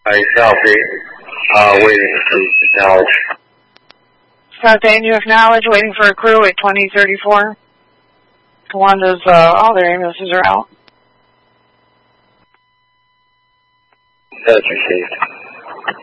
South 8, waiting to acknowledge. South 8, you acknowledge, waiting for a crew at 2034. Tawanda's, all their ambulances are out. That's received.